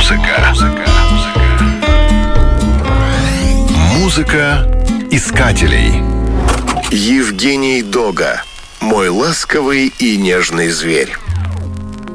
Музыка искателей. Евгений Дога. Мой ласковый и нежный зверь.